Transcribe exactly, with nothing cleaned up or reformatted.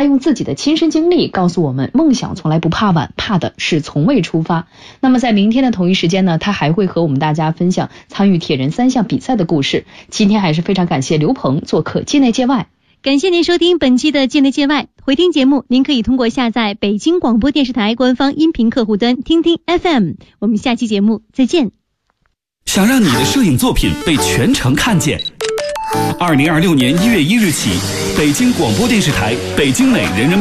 用自己的亲身经历告诉我们，梦想从来不怕晚，怕的是从未出发。那么在明天的同一时间呢，他还会和我们大家分享参与铁人三项比赛的故事。今天还是非常感谢刘鹏做客界内界外。 感谢您收听本期的界内界外，回听节目您可以通过下载北京广播电视台官方音频客户端听听 F M。 我们下期节目再见。 想让你的摄影作品被全城看见，二零二六年一月一日起，北京广播电视台北京美人人